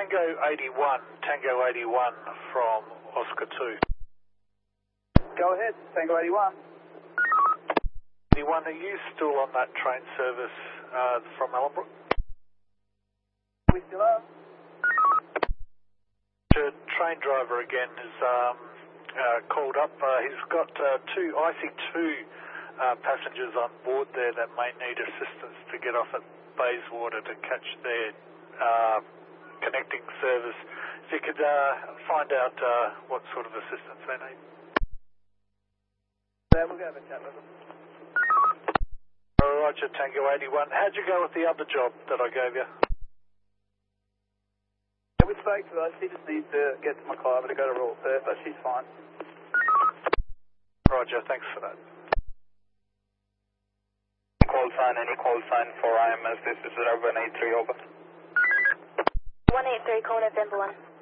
Tango 81 from Oscar 2. Go ahead, Tango 81. 81, are you still on that train service from Ellenbrook? We still are. The train driver again has called up. He's got two IC2 passengers on board there that may need assistance to get off at Bayswater to catch their connecting service. If you could find out what sort of assistance they need. Yeah, we'll go have a chat with them. Roger, Tango 81. How'd you go with the other job that I gave you? We spoke to her. She just needs to get to McIver to go to Royal Perth, but she's fine. Roger, thanks for that. Any call sign for IMS, this is 183 over. 183, call November 1.